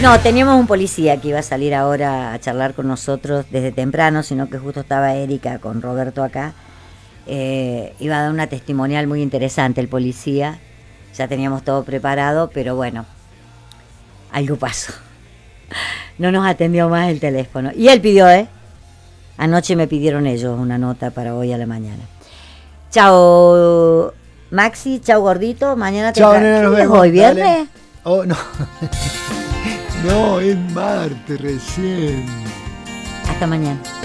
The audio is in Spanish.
No, teníamos un policía que iba a salir ahora a charlar con nosotros desde temprano, sino que justo estaba Erika con Roberto acá. Iba a dar una testimonial muy interesante el policía. Ya teníamos todo preparado, pero bueno, algo pasó. No nos atendió más el teléfono. Y él pidió, Anoche me pidieron ellos una nota para hoy a la mañana. Chao, Maxi, chao, gordito. Mañana te Chao, nena, nos ¿Qué es vemos. hoy, viernes? Dale. Oh, no. No, es martes recién. Hasta mañana.